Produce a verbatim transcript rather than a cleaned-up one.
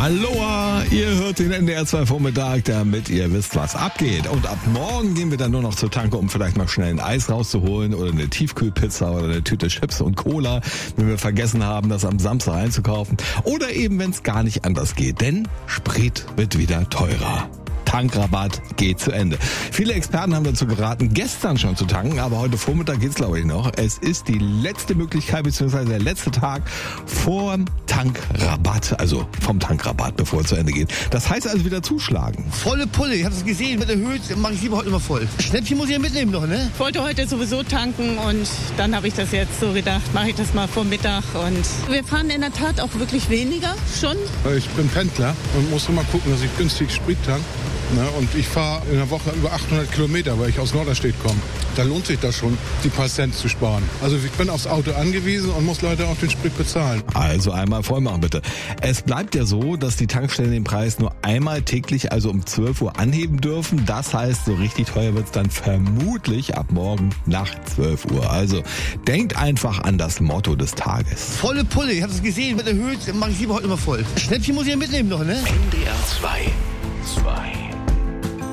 Aloha, ihr hört den N D R zwei Vormittag, damit ihr wisst, was abgeht. Und ab morgen gehen wir dann nur noch zur Tanke, um vielleicht mal schnell ein Eis rauszuholen oder eine Tiefkühlpizza oder eine Tüte Chips und Cola, wenn wir vergessen haben, das am Samstag einzukaufen. Oder eben, wenn es gar nicht anders geht, denn Sprit wird wieder teurer. Tankrabatt geht zu Ende. Viele Experten haben dazu geraten, gestern schon zu tanken, aber heute Vormittag geht's, glaube ich, noch. Es ist die letzte Möglichkeit, beziehungsweise der letzte Tag vor Tankrabatt, also vom Tankrabatt, bevor es zu Ende geht. Das heißt also wieder zuschlagen. Volle Pulle, ich habe es gesehen, wird erhöht, mache ich lieber heute immer voll. Schnäppchen muss ich ja mitnehmen noch, ne? Ich wollte heute sowieso tanken und dann habe ich das jetzt so gedacht, mache ich das mal vor Mittag. Und wir fahren in der Tat auch wirklich weniger schon. Ich bin Pendler und muss immer gucken, dass ich günstig Sprit tank. Ne, und ich fahre in der Woche über achthundert Kilometer, weil ich aus Norderstedt komme. Da lohnt sich das schon, die paar Cent zu sparen. Also ich bin aufs Auto angewiesen und muss leider auch den Sprit bezahlen. Also einmal voll machen bitte. Es bleibt ja so, dass die Tankstellen den Preis nur einmal täglich, also um zwölf Uhr anheben dürfen. Das heißt, so richtig teuer wird es dann vermutlich ab morgen nach zwölf Uhr. Also denkt einfach an das Motto des Tages. Volle Pulle, ich habe es gesehen, wird erhöht, mache ich lieber heute immer voll. Schnäppchen muss ich ja mitnehmen noch, ne? N D R zwei. zwei.